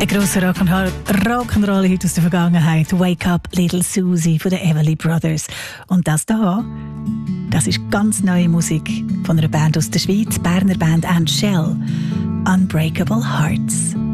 Ein grosser Rock'n'Roll heute aus der Vergangenheit. Wake Up Little Susie von den Everly Brothers. Und das ist ganz neue Musik von einer Band aus der Schweiz, Berner Band And Shell. Unbreakable Hearts.